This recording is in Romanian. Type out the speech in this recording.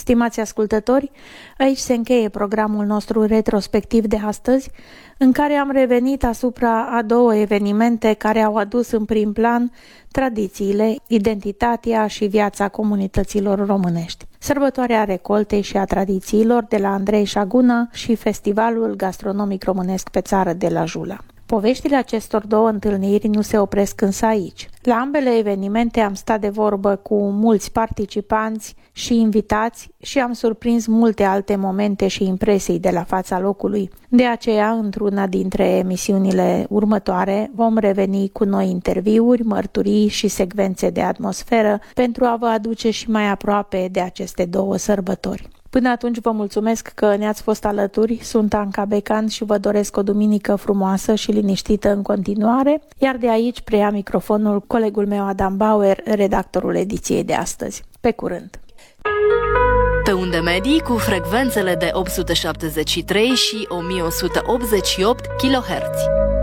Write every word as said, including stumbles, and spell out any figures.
Stimați ascultători, aici se încheie programul nostru retrospectiv de astăzi, în care am revenit asupra a două evenimente care au adus în prim plan tradițiile, identitatea și viața comunităților românești. Sărbătoarea recoltei și a tradițiilor de la Andrei Șaguna și Festivalul Gastronomic Românesc pe Țară de la Jula. Poveștile acestor două întâlniri nu se opresc însă aici. La ambele evenimente am stat de vorbă cu mulți participanți și invitați și am surprins multe alte momente și impresii de la fața locului. De aceea, într-una dintre emisiunile următoare, vom reveni cu noi interviuri, mărturii și secvențe de atmosferă pentru a vă aduce și mai aproape de aceste două sărbători. Până atunci vă mulțumesc că ne-ați fost alături, sunt Anca Becan și vă doresc o duminică frumoasă și liniștită în continuare, iar de aici preia microfonul colegul meu Adam Bauer, redactorul ediției de astăzi. Pe curând! Pe unde medii cu frecvențele de opt sute șaptezeci și trei și o mie o sută optzeci și opt kilohertz.